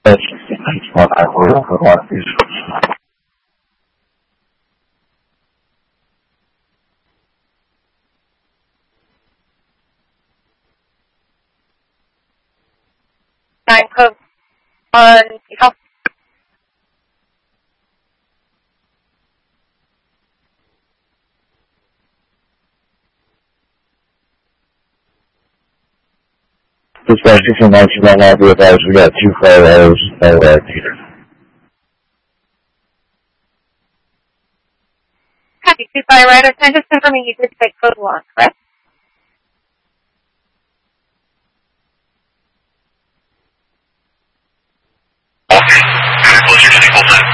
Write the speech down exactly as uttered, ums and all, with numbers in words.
我来回和我技术。 Nine Cove on Health. Dispatch six nine two nine nine, be advised we got two fire riders that are here. Copy, two fire riders. I'm just confirming you did take code one, correct? Okay. Close your city full time.